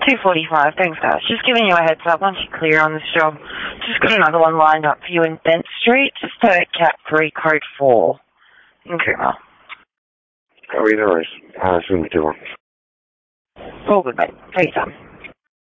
2:45. Thanks, guys. Just giving you a heads up. Once you're clear on this job, just got another one lined up for you in Bent Street, just per Cat 3, Code 4 in Cooma. Oh, either way. I'll assume 2 1. All good, mate. Take your time.